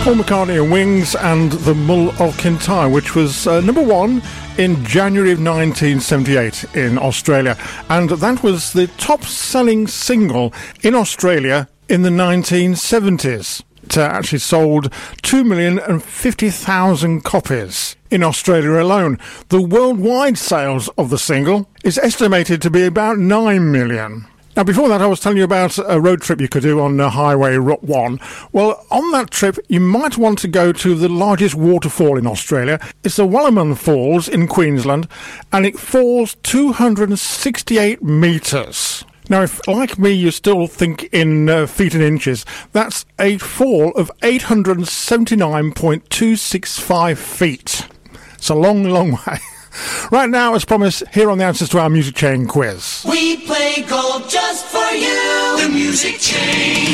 Paul McCartney and Wings and The Mull of Kintyre, which was number one in January of 1978 in Australia. And that was the top-selling single in Australia in the 1970s. It actually sold 2,050,000 copies in Australia alone. The worldwide sales of the single is estimated to be about 9 million. Now, before that, I was telling you about a road trip you could do on Highway Route 1. Well, on that trip, you might want to go to the largest waterfall in Australia. It's the Wellerman Falls in Queensland, and it falls 268 metres. Now, if, like me, you still think in feet and inches, that's a fall of 879.265 feet. It's a long, long way. Right now, as promised, here are the answers to our Music Chain quiz. We play gold just for you, the Music Chain.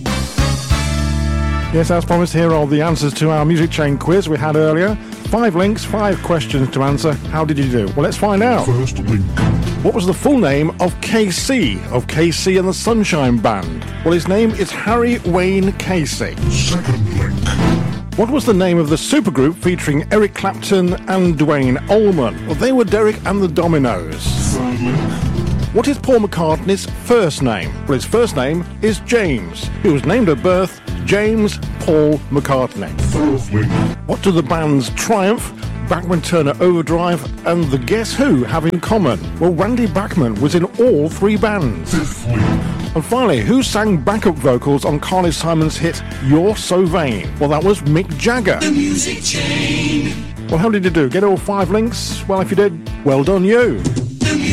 Yes, as promised, here are the answers to our Music Chain quiz we had earlier. 5 links, 5 questions to answer. How did you do? Well, let's find out. First link. What was the full name of KC and the Sunshine Band? Well, his name is Harry Wayne Casey. Second link. What was the name of the supergroup featuring Eric Clapton and Duane Allman? Well, they were Derek and the Dominoes. Third link. What is Paul McCartney's first name? Well, his first name is James. He was named at birth James Paul McCartney. Fourth link. What do the bands Triumph, Bachman Turner Overdrive and the Guess Who have in common? Well, Randy Bachman was in all 3 bands. Fifth link. And finally, who sang backup vocals on Carly Simon's hit You're So Vain? Well, that was Mick Jagger. The Music Chain. Well, how did you do? Get all 5 links? Well, if you did, well done you.